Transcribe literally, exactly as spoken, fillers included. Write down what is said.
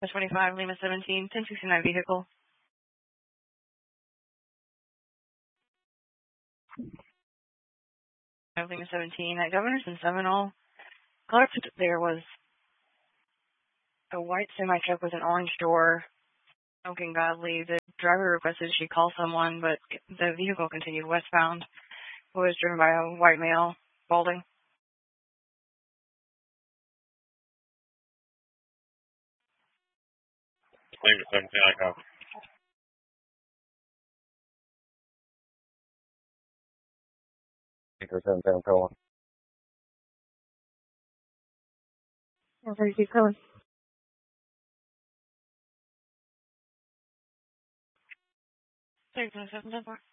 twenty-five, Lima seventeen, ten sixty-nine vehicle. Lima seventeen at Governors and Seminole. Color there was a white semi-truck with an orange door, smoking badly. The driver requested she call someone, but the vehicle continued westbound. It was driven by a white male, balding. Lima seventeen, I copy. seven seven, go on. Yeah, very keep going. Sorry, seven seven four.